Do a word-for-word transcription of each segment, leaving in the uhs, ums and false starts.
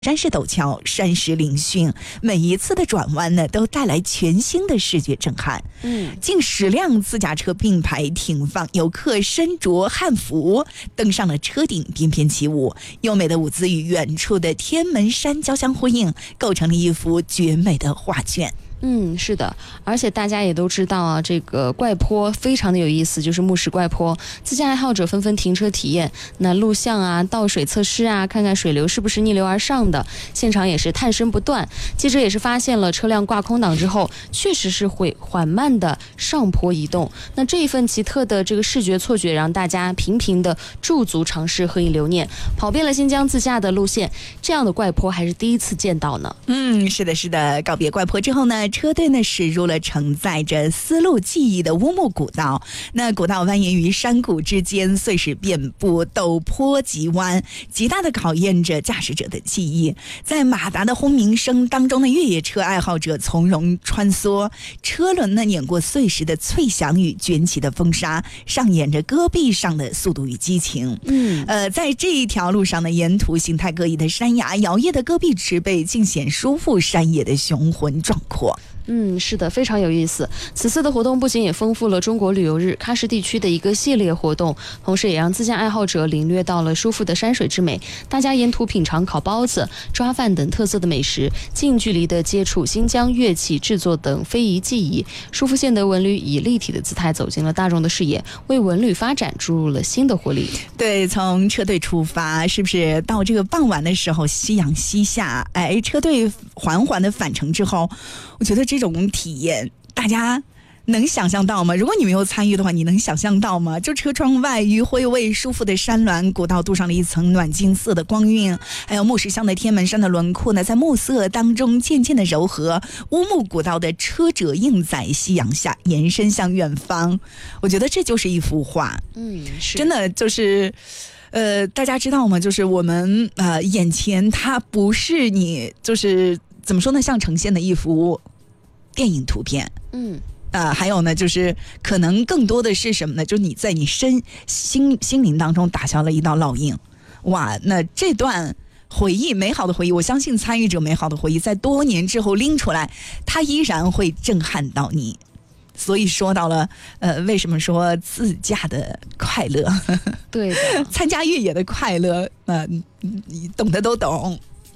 山势陡峭，山石嶙峋，每一次的转弯呢，都带来全新的视觉震撼。嗯，近十辆自驾车并排停放，游客身着汉服登上了车顶，翩翩起舞。优美的舞姿与远处的天门山交相呼应，构成了一幅绝美的画卷。 嗯，是的，而且大家也都知道啊，这个怪坡非常的有意思，就是木石怪坡，自驾爱好者纷纷停车体验，那录像啊、倒水测试啊，看看水流是不是逆流而上的，现场也是探身不断。记者也是发现了车辆挂空挡之后，确实是会缓慢的上坡移动。那这一份奇特的这个视觉错觉，让大家频频的驻足尝试，合影留念，跑遍了新疆自驾的路线，这样的怪坡还是第一次见到呢。 嗯，是的，是的。告别怪坡之后呢，车队呢驶入了承载着丝路记忆的乌木古道。那古道蜿蜒于山谷之间，碎石遍布，陡坡急弯，极大的考验着驾驶者的记忆。在马达的轰鸣声当中呢，越野车爱好者从容穿梭，车轮呢碾过碎石的脆响与卷起的风沙，上演着戈壁上的速度与激情。嗯，呃，在这一条路上呢，沿途形态各异的山崖、摇曳的戈壁植被，尽显舒服山野的雄浑壮阔。 嗯，是的，非常有意思。此次的活动不仅也丰富了中国旅游日喀什地区的一个系列活动，同时也让自驾爱好者领略到了舒服的山水之美。大家沿途品尝烤包子、抓饭等特色的美食，近距离的接触新疆乐器制作等非遗技艺。舒服县的文旅以立体的姿态走进了大众的视野，为文旅发展注入了新的活力。 对，从车队出发，是不是到这个傍晚的时候，夕阳西下，哎，车队缓缓的返程之后，我觉得这种体验大家能想象到吗？如果你没有参与的话，你能想象到吗？就车窗外余晖味舒服的山峦，古道镀上了一层暖金色的光晕，还有木石乡的天门山的轮廓呢，在暮色当中渐渐的柔和。乌木古道的车辙映在夕阳下，延伸向远方。我觉得这就是一幅画。嗯，是真的就是。呃，大家知道吗？就是我们呃眼前它不是你就是怎么说呢，像呈现的一幅电影图片。嗯。呃，还有呢，就是可能更多的是什么呢？就是你在你身心心灵当中打下了一道烙印。哇，那这段回忆，美好的回忆，我相信参与者美好的回忆，在多年之后拎出来，它依然会震撼到你。所以说到了，呃，为什么说自驾的快乐？ 对的， 参加越野的快乐，呃，你懂的都懂。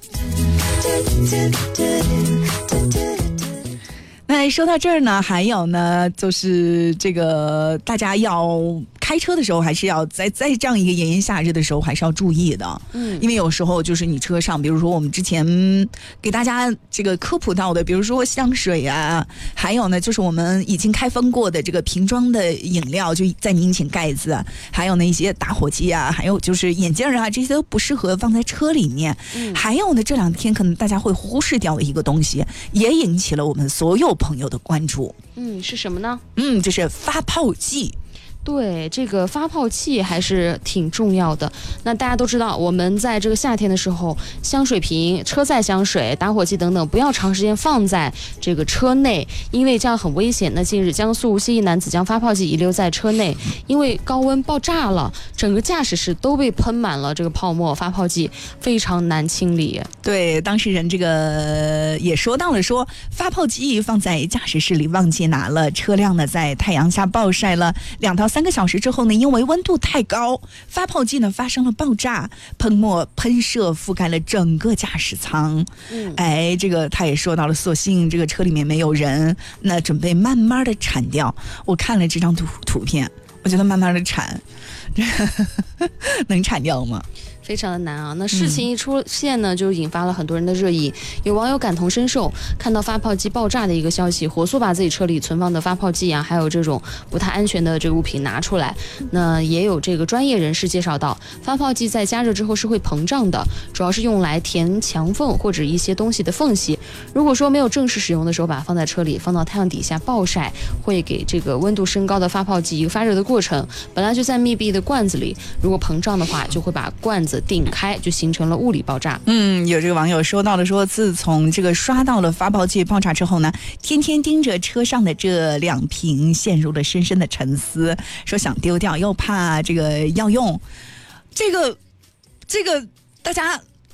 那说到这儿呢，还有呢，就是这个大家要开车的时候，还是要在在这样一个炎炎夏日的时候，还是要注意的。嗯，因为有时候就是你车上，比如说我们之前给大家这个科普到的，比如说香水啊，还有呢就是我们已经开封过的这个瓶装的饮料，就再拧紧盖子，还有呢一些打火机啊，还有就是眼镜啊，这些都不适合放在车里面。嗯，还有呢这两天可能大家会忽视掉的一个东西，也引起了我们所有朋友的关注。 嗯，是什么呢？ 嗯，就是发泡剂。 对，这个发泡器还是挺重要的。那大家都知道，我们在这个夏天的时候，香水瓶、车载香水、打火机等等，不要长时间放在这个车内，因为这样很危险。那近日，江苏无锡一男子将发泡剂遗留在车内，因为高温爆炸了，整个驾驶室都被喷满了这个泡沫，发泡剂非常难清理。 对，当事人这个也说到了说，发泡剂放在驾驶室里忘记拿了，车辆呢在太阳下暴晒了两到三个小时之后呢，因为温度太高，发泡剂呢发生了爆炸，喷墨喷射覆盖了整个驾驶舱。嗯，哎，这个他也说到了，所幸这个车里面没有人，那准备慢慢的铲掉。我看了这张图图片，我觉得慢慢的铲，能铲掉吗？ 非常的难啊！那事情一出现呢，就引发了很多人的热议。有网友感同身受，看到发泡剂爆炸的一个消息，火速把自己车里存放的发泡剂啊，还有这种不太安全的这个物品拿出来。那也有这个专业人士介绍到，发泡剂在加热之后是会膨胀的，主要是用来填墙缝或者一些东西的缝隙。如果说没有正式使用的时候，把它放在车里，放到太阳底下暴晒，会给这个温度升高的发泡剂一个发热的过程。本来就在密闭的罐子里，如果膨胀的话，就会把罐子顶开，就形成了物理爆炸。 嗯，有这个网友说到了说，自从这个刷到了发泡剂爆炸之后呢，天天盯着车上的这两瓶，陷入了深深的沉思，说想丢掉，又怕这个要用，这个这个大家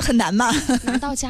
很难吗？ 拿到家